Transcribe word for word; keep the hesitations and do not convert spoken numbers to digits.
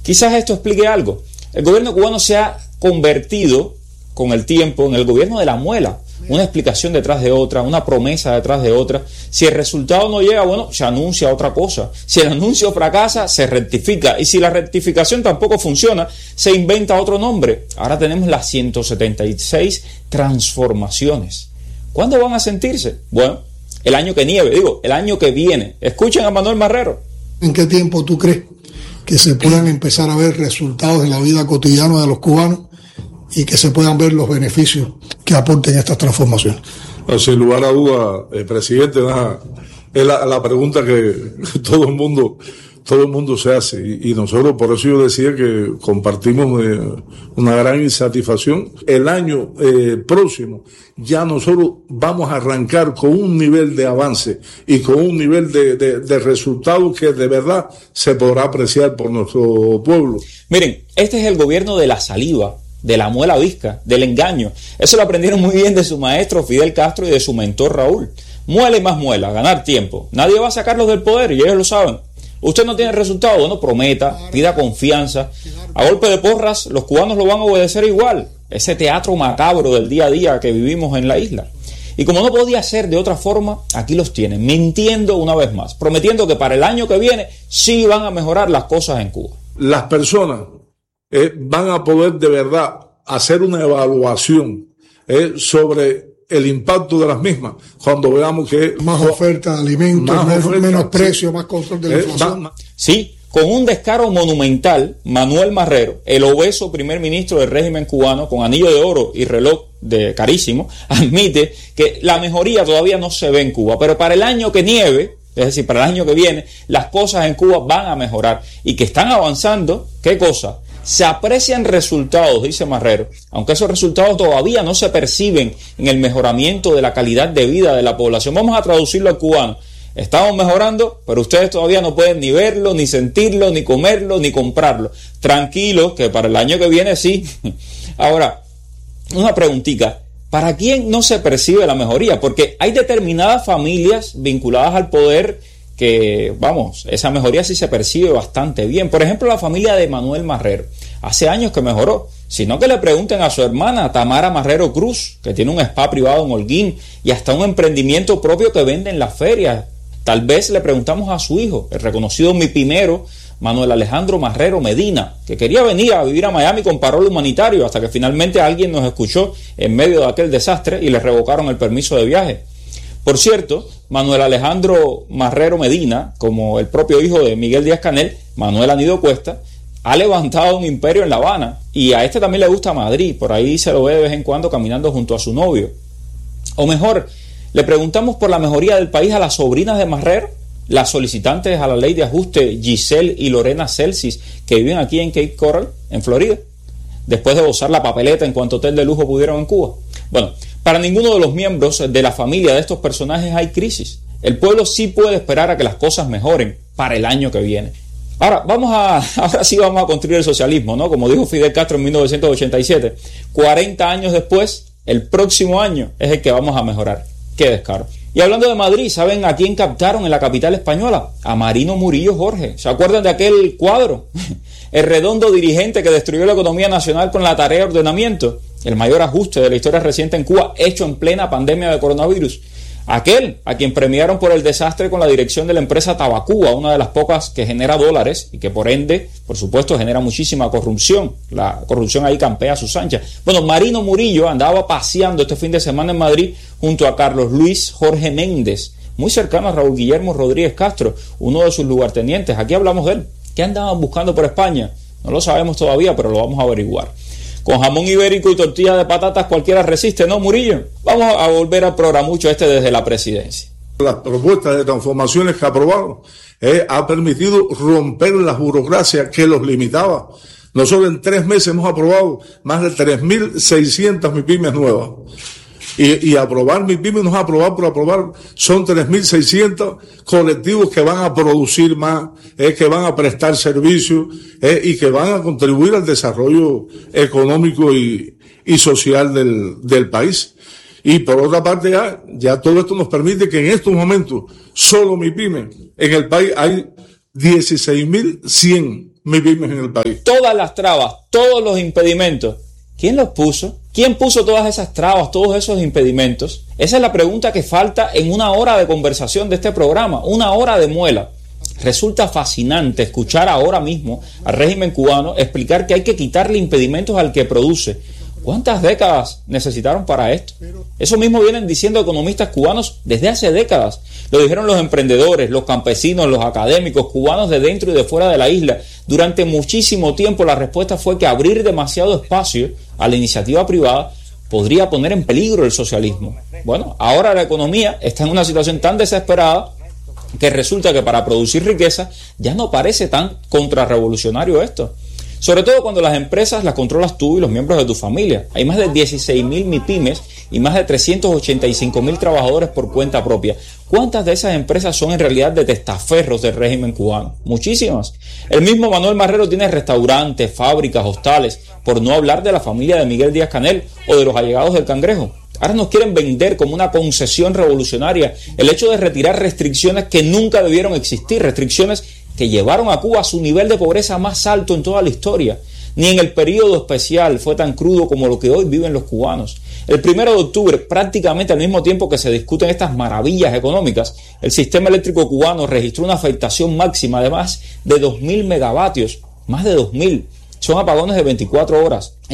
Quizás esto explique algo. El gobierno cubano se ha convertido con el tiempo en el gobierno de la muela. Una explicación detrás de otra, una promesa detrás de otra. Si el resultado no llega, bueno, se anuncia otra cosa. Si el anuncio fracasa, se rectifica. Y si la rectificación tampoco funciona, se inventa otro nombre. Ahora tenemos las ciento setenta y seis transformaciones. ¿Cuándo van a sentirse? Bueno, el año que nieve, digo, el año que viene. Escuchen a Manuel Marrero. ¿En qué tiempo tú crees que se puedan empezar a ver resultados en la vida cotidiana de los cubanos y que se puedan ver los beneficios que aporten estas transformaciones? No, sin lugar a duda, eh, presidente, nada, es la, la pregunta que todo el mundo todo el mundo se hace, y, y nosotros, por eso yo decía que compartimos eh, una gran insatisfacción. El año eh, próximo ya nosotros vamos a arrancar con un nivel de avance y con un nivel de, de, de resultados que de verdad se podrá apreciar por nuestro pueblo. Miren, este es el gobierno de la saliva, de la muela visca, del engaño. Eso lo aprendieron muy bien de su maestro Fidel Castro y de su mentor Raúl. Muela y más muela, ganar tiempo. Nadie va a sacarlos del poder y ellos lo saben. Usted no tiene resultado, bueno, prometa, pida confianza. A golpe de porras, los cubanos lo van a obedecer igual. Ese teatro macabro del día a día que vivimos en la isla. Y como no podía ser de otra forma, aquí los tienen, mintiendo una vez más, prometiendo que para el año que viene sí van a mejorar las cosas en Cuba. Las personas eh, van a poder de verdad hacer una evaluación eh, sobre el impacto de las mismas cuando veamos que más oferta de alimentos, menos, oferta, menos precio, sí. Más control de la eh, inflación. Va, sí, con un descaro monumental, Manuel Marrero, el obeso primer ministro del régimen cubano, con anillo de oro y reloj de carísimo, admite que la mejoría todavía no se ve en Cuba, pero para el año que nieve, es decir, para el año que viene, las cosas en Cuba van a mejorar y que están avanzando. ¿Qué cosa? Se aprecian resultados, dice Marrero, aunque esos resultados todavía no se perciben en el mejoramiento de la calidad de vida de la población. Vamos a traducirlo al cubano. Estamos mejorando, pero ustedes todavía no pueden ni verlo, ni sentirlo, ni comerlo, ni comprarlo. Tranquilos, que para el año que viene sí. Ahora, una preguntita. ¿Para quién no se percibe la mejoría? Porque hay determinadas familias vinculadas al poder que, vamos, esa mejoría sí se percibe bastante bien. Por ejemplo, la familia de Manuel Marrero. Hace años que mejoró. Sino que le pregunten a su hermana Tamara Marrero Cruz, que tiene un spa privado en Holguín y hasta un emprendimiento propio que vende en las ferias. Tal vez le preguntamos a su hijo, el reconocido mipimero Manuel Alejandro Marrero Medina, que quería venir a vivir a Miami con parol humanitario hasta que finalmente alguien nos escuchó en medio de aquel desastre y le revocaron el permiso de viaje. Por cierto, Manuel Alejandro Marrero Medina, como el propio hijo de Miguel Díaz-Canel, Manuel Anido Cuesta, ha levantado un imperio en La Habana y a este también le gusta Madrid, por ahí se lo ve de vez en cuando caminando junto a su novio. O mejor, le preguntamos por la mejoría del país a las sobrinas de Marrero, las solicitantes a la ley de ajuste Giselle y Lorena Celsis, que viven aquí en Cape Coral, en Florida, después de gozar la papeleta en cuanto hotel de lujo pudieron en Cuba. Bueno, para ninguno de los miembros de la familia de estos personajes hay crisis. El pueblo sí puede esperar a que las cosas mejoren para el año que viene. Ahora, vamos a, ahora sí vamos a construir el socialismo, ¿no? Como dijo Fidel Castro en mil novecientos ochenta y siete. cuarenta años después, el próximo año es el que vamos a mejorar. ¡Qué descaro! Y hablando de Madrid, ¿saben a quién captaron en la capital española? A Marino Murillo Jorge. ¿Se acuerdan de aquel cuadro? El redondo dirigente que destruyó la economía nacional con la tarea de ordenamiento. El mayor ajuste de la historia reciente en Cuba, hecho en plena pandemia de coronavirus. Aquel a quien premiaron por el desastre con la dirección de la empresa Tabacuba, una de las pocas que genera dólares y que por ende, por supuesto, genera muchísima corrupción. La corrupción ahí campea a sus anchas. Bueno, Marino Murillo andaba paseando este fin de semana en Madrid junto a Carlos Luis Jorge Méndez, muy cercano a Raúl Guillermo Rodríguez Castro, uno de sus lugartenientes. Aquí hablamos de él. ¿Qué andaban buscando por España? No lo sabemos todavía, pero lo vamos a averiguar. Con jamón ibérico y tortilla de patatas cualquiera resiste, ¿no, Murillo? Vamos a volver al programucho este desde la presidencia. Las propuestas de transformaciones que aprobaron eh, ha permitido romper las burocracias que los limitaba. Nosotros en tres meses hemos aprobado más de tres mil seiscientas MIPYMES nuevas. Y, y aprobar MIPYMES no es aprobar por aprobar, son tres mil seiscientos colectivos que van a producir más, eh, que van a prestar servicios eh, y que van a contribuir al desarrollo económico y, y social del, del país. Y por otra parte ya, ya todo esto nos permite que en estos momentos solo MIPYMES en el país hay dieciséis mil cien MIPYMES en el país. Todas las trabas, todos los impedimentos, ¿quién los puso? ¿Quién puso todas esas trabas, todos esos impedimentos? Esa es la pregunta que falta en una hora de conversación de este programa, una hora de muela. Resulta fascinante escuchar ahora mismo al régimen cubano explicar que hay que quitarle impedimentos al que produce. ¿Cuántas décadas necesitaron para esto? Eso mismo vienen diciendo economistas cubanos desde hace décadas. Lo dijeron los emprendedores, los campesinos, los académicos cubanos de dentro y de fuera de la isla. Durante muchísimo tiempo la respuesta fue que abrir demasiado espacio a la iniciativa privada podría poner en peligro el socialismo. Bueno, ahora la economía está en una situación tan desesperada que resulta que para producir riqueza ya no parece tan contrarrevolucionario esto. Sobre todo cuando las empresas las controlas tú y los miembros de tu familia. Hay más de dieciséis mil MIPYMES y más de trescientos ochenta y cinco mil trabajadores por cuenta propia. ¿Cuántas de esas empresas son en realidad de testaferros del régimen cubano? Muchísimas. El mismo Manuel Marrero tiene restaurantes, fábricas, hostales, por no hablar de la familia de Miguel Díaz-Canel o de los allegados del Cangrejo. Ahora nos quieren vender como una concesión revolucionaria el hecho de retirar restricciones que nunca debieron existir, restricciones que llevaron a Cuba a su nivel de pobreza más alto en toda la historia. Ni en el periodo especial fue tan crudo como lo que hoy viven los cubanos. El primero de octubre, prácticamente al mismo tiempo que se discuten estas maravillas económicas, el sistema eléctrico cubano registró una afectación máxima de más de dos mil megavatios, más de dos mil. Son apagones de veinticuatro horas.